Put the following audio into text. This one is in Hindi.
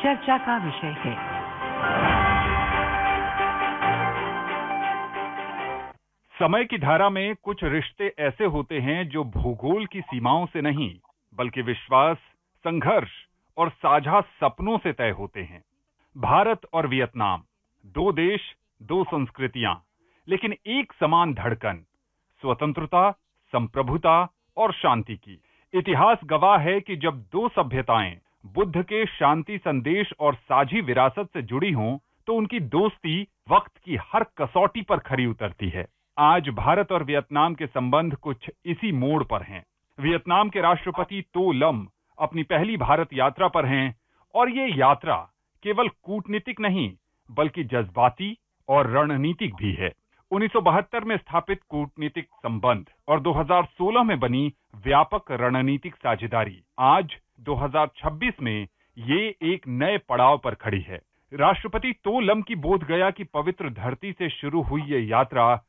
चर्चा का विषय है। समय की धारा में कुछ रिश्ते ऐसे होते हैं जो भूगोल की सीमाओं से नहीं, बल्कि विश्वास, संघर्ष और साझा सपनों से तय होते हैं। भारत और वियतनाम, दो देश, दो संस्कृतियां, लेकिन एक समान धड़कन, स्वतंत्रता, संप्रभुता और शांति की। इतिहास गवाह है कि जब दो सभ्यताएं बुद्ध के शांति संदेश और साझी विरासत से जुड़ी हों, तो उनकी दोस्ती वक्त की हर कसौटी पर खरी उतरती है। आज भारत और वियतनाम के संबंध कुछ इसी मोड़ पर हैं। वियतनाम के राष्ट्रपति तो लम अपनी पहली भारत यात्रा पर हैं और ये यात्रा केवल कूटनीतिक नहीं, बल्कि जज्बाती और रणनीतिक भी है। 1972 में स्थापित कूटनीतिक संबंध और 2016 में बनी व्यापक रणनीतिक साझेदारी आज 2026 में ये एक नए पड़ाव पर खड़ी है। राष्ट्रपति तो लम की बोध गया की पवित्र धरती से शुरू हुई ये यात्रा